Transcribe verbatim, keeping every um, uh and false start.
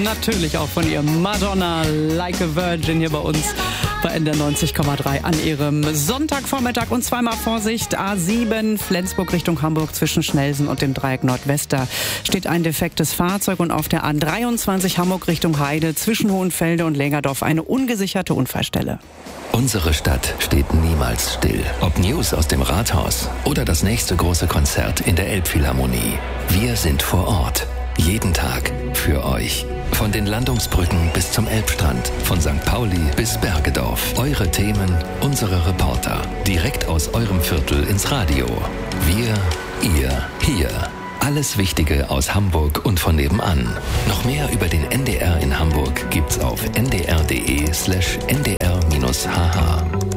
natürlich auch von ihr. Madonna, Like a Virgin hier bei uns bei N D R neunzig Komma drei an ihrem Sonntagvormittag. Und zweimal Vorsicht, A sieben, Flensburg Richtung Hamburg zwischen Schnelsen und dem Dreieck Nordwester steht ein defektes Fahrzeug und auf der A dreiundzwanzig Hamburg Richtung Heide zwischen Hohenfelde und Lägerdorf eine ungesicherte Unfallstelle. Unsere Stadt steht niemals still. Ob News aus dem Rathaus oder das nächste große Konzert in der Elbphilharmonie. Wir sind vor Ort. Jeden Tag für euch. Von den Landungsbrücken bis zum Elbstrand. Von Sankt Pauli bis Bergedorf. Eure Themen, unsere Reporter. Direkt aus eurem Viertel ins Radio. Wir, ihr, hier. Alles Wichtige aus Hamburg und von nebenan. Noch mehr über den N D R in Hamburg gibt's auf n d r punkt d e slash n d r minus h h.